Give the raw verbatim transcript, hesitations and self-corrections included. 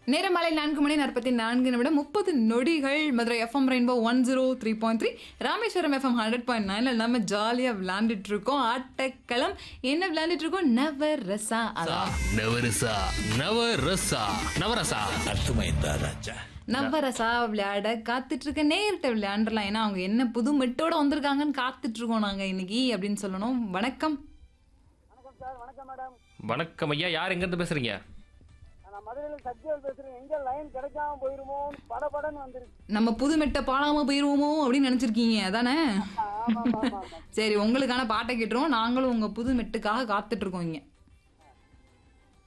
நேரம் மாலை நான்கு மணி நாற்பத்தி நான்கு நிமிடம் முப்பது நொடிகள். Madurai FM rainbow one zero three point three, Rameswaram FM hundred point நைன்ல நம்ம ஜாலியா விளையாண்டுட்டு இருக்கோம். ஆட்டக்களம் என்ன விளையாண்டுட்டு இருக்கோம்? நவரசா. அதான் நவரசா நவரசா நவரசா அர்த்தமைந்தா ராஜா. நவரசா விளையாட காத்துட்டு இருக்க நேர்கிட்ட விளையாண்டுலாம். ஏன்னா அவங்க என்ன புது மெட்டோட வந்திருக்காங்கன்னு காத்துட்டு இருக்கோம் நாங்க இன்னைக்கு அப்படின்னு சொல்லணும். வணக்கம். வணக்கம் சார். வணக்கம் மேடம். வணக்கம் ஐயா, யார் எங்க இருந்து பேசுறீங்க? நான் மதுரையில சத்யவேல் பேசுறேன். எங்க லைன் கிடைக்காம போயிருமோ படபடன்னு வந்துருக்கு. நம்ம புது மெட்டை பாடாம போயிருவோமோ அப்படின்னு நினைச்சிருக்கீங்க அதானே? ஆமா ஆமா ஆமா. சரி, உங்களுக்கான பாட்டை கேட்டுருவோம். நாங்களும் உங்க புது மெட்டுக்காக காத்துட்டு இருக்கோம் இங்க.